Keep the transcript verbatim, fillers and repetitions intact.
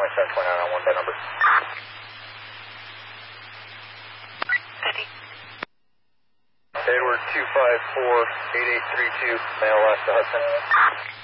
seven point nine on one, that number. City. Edward two five four eight eight three two, Alaska Hudson.